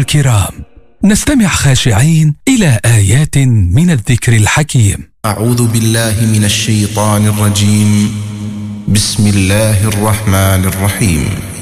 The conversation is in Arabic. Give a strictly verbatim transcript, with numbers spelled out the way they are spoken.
الكرام، نستمع خاشعين إلى آيات من الذكر الحكيم. أعوذ بالله من الشيطان الرجيم. بسم الله الرحمن الرحيم.